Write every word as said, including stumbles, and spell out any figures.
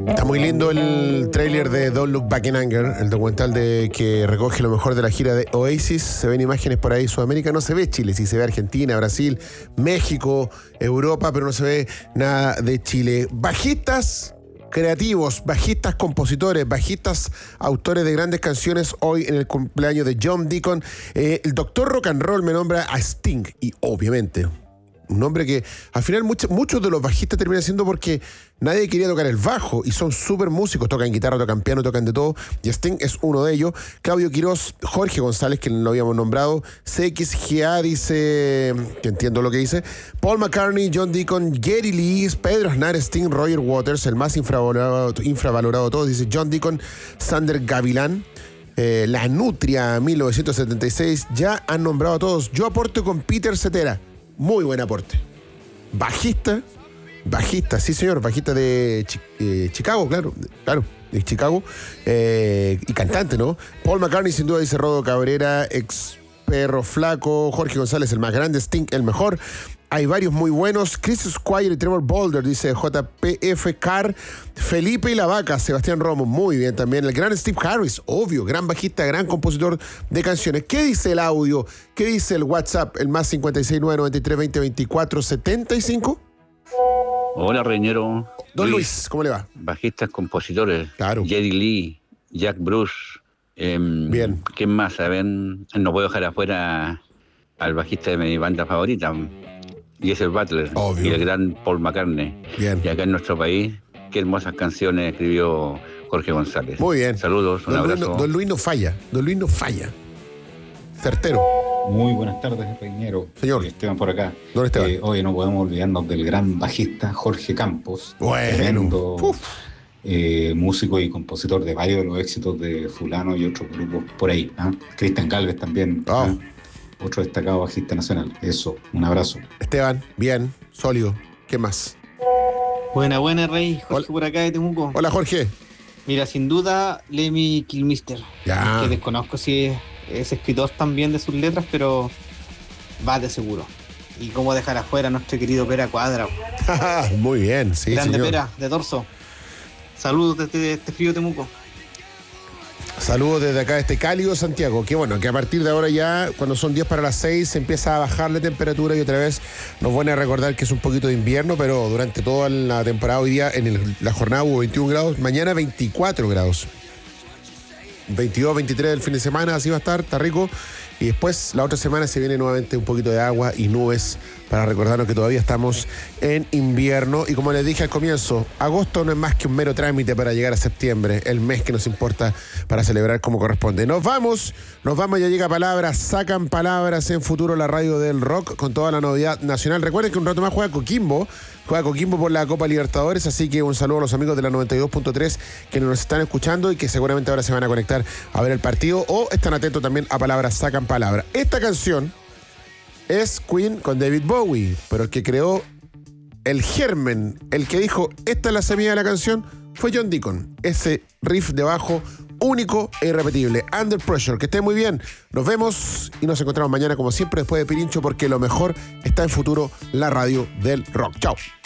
Está muy lindo el tráiler de Don't Look Back in Anger, el documental de que recoge lo mejor de la gira de Oasis. Se ven imágenes por ahí. Sudamérica no se ve Chile, sí se ve Argentina, Brasil, México, Europa, pero no se ve nada de Chile. Bajistas creativos, bajistas compositores, bajistas autores de grandes canciones hoy en el cumpleaños de John Deacon. Eh, el doctor Rock and Roll me nombra a Sting y obviamente un nombre que al final muchos, muchos de los bajistas terminan siendo porque nadie quería tocar el bajo y son súper músicos, tocan guitarra, tocan piano, tocan de todo, y Sting es uno de ellos. Claudio Quiroz, Jorge González, que lo habíamos nombrado, C X G A dice, que entiendo lo que dice, Paul McCartney, John Deacon, Geddy Lee, Pedro Aznar, Sting, Roger Waters, el más infravalorado, infravalorado de todos, dice John Deacon, Sander Gavilán, eh, La Nutria mil novecientos setenta y seis, ya han nombrado a todos. Yo aporto con Peter Cetera. Muy buen aporte. Bajista, bajista, sí señor, bajista de Chi- eh, Chicago, claro, claro, de Chicago, eh, y cantante, ¿no? Paul McCartney, sin duda, dice Rodo Cabrera, ex Perro Flaco, Jorge González, el más grande, Sting, el mejor. Hay varios muy buenos. Chris Squire y Trevor Boulder, dice J P F Carr. Felipe y la Vaca, Sebastián Romo, muy bien también. El gran Steve Harris, obvio, gran bajista, gran compositor de canciones. ¿Qué dice el audio? ¿Qué dice el WhatsApp? El más cincuenta y seis nueve noventa y tres veinte veinticuatro setenta y cinco. Hola, Reñero. Don Luis, Luis, ¿cómo le va? Bajistas, compositores. Claro. Geddy Lee, Jack Bruce. Eh, bien. ¿Quién más? ¿Saben? No puedo dejar afuera al bajista de mi banda favorita, Geezer Butler. Obvio. Y el gran Paul McCartney. Bien. Y acá en nuestro país, qué hermosas canciones escribió Jorge González. Muy bien. Saludos, un Don abrazo. Luis no, Don Luis no falla. Don Luis no falla. Certero. Muy buenas tardes, Reñero. Señor. Esteban por acá. Don Esteban. Eh, hoy no podemos olvidarnos del gran bajista Jorge Campos. Bueno. Tremendo, eh, músico y compositor de varios de los éxitos de Fulano y otros grupos por ahí. ¿eh? Cristian Galvez también. Oh. ¿eh? Otro destacado bajista nacional. Eso, un abrazo. Esteban, bien, sólido. ¿Qué más? Buena, buena, Rey. Jorge Hola. por acá de Temuco. Hola, Jorge. Mira, sin duda, Lemmy Kilmister. Ya. Que desconozco si es, es escritor también de sus letras, pero va de seguro. Y cómo dejar afuera a nuestro querido Pera Cuadra. Muy bien, sí, Grande señor. Pera, de Torso. Saludos desde este frío Temuco. Saludos desde acá, este cálido Santiago. Que bueno, que a partir de ahora ya, cuando son diez para las seis, se empieza a bajar la temperatura y otra vez nos van a recordar que es un poquito de invierno, pero durante toda la temporada hoy día, en el- la jornada hubo veintiún grados, mañana veinticuatro grados. veintidós, veintitrés del fin de semana, así va a estar, está rico. Y después, la otra semana se viene nuevamente un poquito de agua y nubes para recordarnos que todavía estamos en invierno. Y como les dije al comienzo, agosto no es más que un mero trámite para llegar a septiembre, el mes que nos importa para celebrar como corresponde. Nos vamos, nos vamos, ya llega Palabras, sacan Palabras en Futuro, la radio del rock, con toda la novedad nacional. Recuerden que un rato más juega Coquimbo, juega Coquimbo por la Copa Libertadores, así que un saludo a los amigos de la noventa y dos punto tres que nos están escuchando y que seguramente ahora se van a conectar a ver el partido o están atentos también a Palabras, sacan Palabras. Esta canción es Queen con David Bowie, pero el que creó el germen, el que dijo esta es la semilla de la canción, fue John Deacon. Ese riff de bajo único e irrepetible. Under Pressure. Que esté muy bien. Nos vemos y nos encontramos mañana como siempre después de Pirincho, porque lo mejor está en Futuro, la radio del rock. Chao.